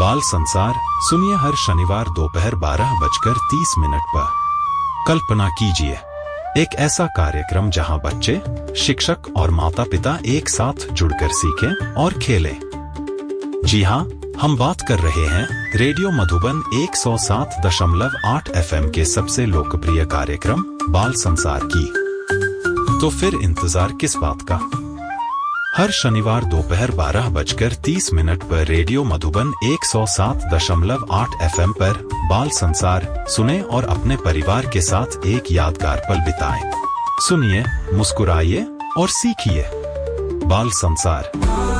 बाल संसार सुनिए हर शनिवार दोपहर 12:30 पर। कल्पना कीजिए, एक ऐसा कार्यक्रम जहां बच्चे, शिक्षक और माता पिता एक साथ जुड़कर सीखें और खेलें। जी हां, हम बात कर रहे हैं रेडियो मधुबन 107.8 FM के सबसे लोकप्रिय कार्यक्रम बाल संसार की। तो फिर इंतजार किस बात का? हर शनिवार दोपहर 12:30 पर रेडियो मधुबन 107.8 FM पर बाल संसार सुने और अपने परिवार के साथ एक यादगार पल बिताएं। सुनिए, मुस्कुराइए और सीखिए। बाल संसार।